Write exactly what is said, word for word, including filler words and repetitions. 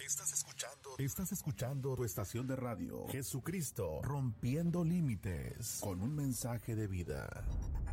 Estás escuchando, estás escuchando tu estación de radio, Jesucristo, rompiendo límites, con un mensaje de vida.